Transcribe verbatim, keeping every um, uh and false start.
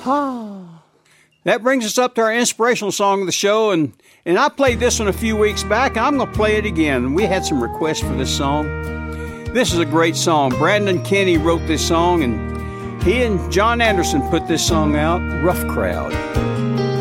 That brings us up to our inspirational song of the show, and, and I played this one a few weeks back, and I'm going to play it again. We had some requests for this song. This is a great song. Brandon Kenny wrote this song, and he and John Anderson put this song out, Rough Crowd.